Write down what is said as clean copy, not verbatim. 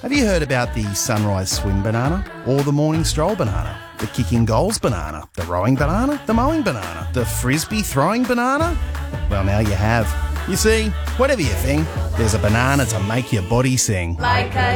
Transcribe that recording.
Have you heard about the sunrise swim banana? Or the morning stroll banana? The kicking goals banana? The rowing banana? The mowing banana? The frisbee throwing banana? Well, now you have. You see, whatever you think, there's a banana to make your body sing. Like a